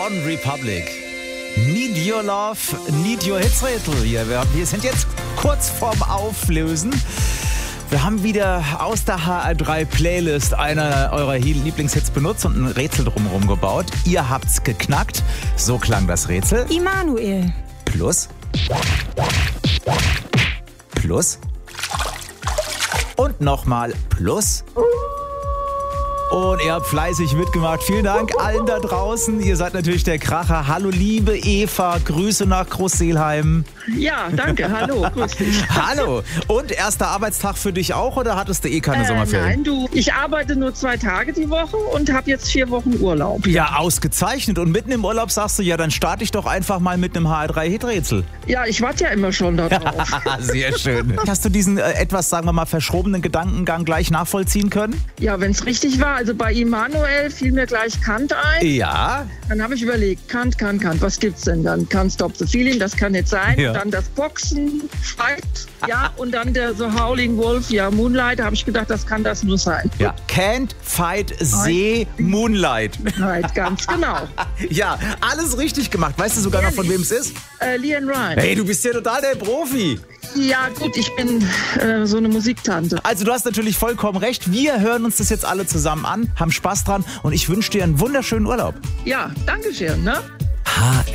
One Republic. Need Your Love, Need Your Hits Rätsel. Wir sind jetzt kurz vorm Auflösen. Wir haben wieder aus der HR3 Playlist einer eurer Lieblingshits benutzt und ein Rätsel drumherum gebaut. Ihr habt's geknackt. So klang das Rätsel. Immanuel. Plus. Plus. Und nochmal Plus. Und ihr habt fleißig mitgemacht. Vielen Dank allen da draußen. Ihr seid natürlich der Kracher. Hallo liebe Eva, Grüße nach Groß-Seelheim. Ja, danke. Hallo, grüß dich. Hallo. Und erster Arbeitstag für dich auch oder hattest du keine Sommerferien? Nein, ich arbeite nur 2 Tage die Woche und habe jetzt 4 Wochen Urlaub. Ja, ausgezeichnet. Und mitten im Urlaub sagst du, ja, dann starte ich doch einfach mal mit einem HR3-Hit-Rätsel. Ja, ich warte ja immer schon darauf. Sehr schön. Hast du diesen etwas, sagen wir mal, verschrobenen Gedankengang gleich nachvollziehen können? Ja, wenn es richtig war. Also bei Immanuel fiel mir gleich Kant ein. Ja. Dann habe ich überlegt, Kant. Was gibt's denn dann? Can't Stop the Feeling, das kann nicht sein. Ja. Dann das Boxen, Fight, ja, und dann der The Howling Wolf, ja, Moonlight, da habe ich gedacht, das kann das nur sein. Ja, Can't Fight See Moonlight. Right, ganz genau. Ja, alles richtig gemacht. Weißt du sogar noch, von wem es ist? Leanne Rimes. Hey, du bist ja total der Profi. Ja, gut, ich bin so eine Musiktante. Also du hast natürlich vollkommen recht. Wir hören uns das jetzt alle zusammen an, haben Spaß dran und ich wünsche dir einen wunderschönen Urlaub. Ja, danke schön, ne?